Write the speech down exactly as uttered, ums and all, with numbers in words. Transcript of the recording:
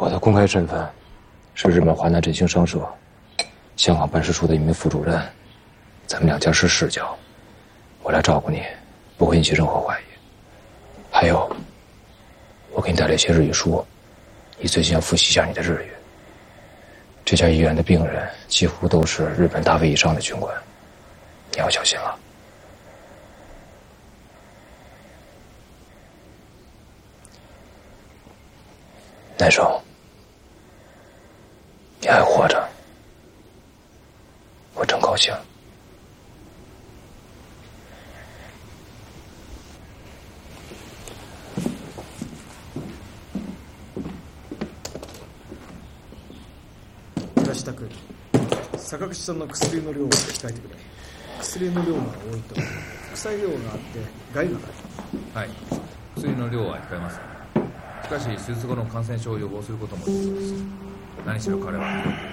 我的公开身份是日本华南振兴商社香港办事处的一名副主任，咱们两家是世交，我来照顾你，不会引起任何怀疑。还有，我给你带了一些日语书，你最近要复习一下你的日语。这家医院的病人几乎都是日本大尉以上的军官，你要小心了。难受，你还活着，我真高兴。 倉下君、坂口さんの薬の量を控えてくれ。薬の量が多いと副作用があって害がある。 はい、薬の量は控えます。しかし手術後の感染症を予防することも必要です。何しろ彼は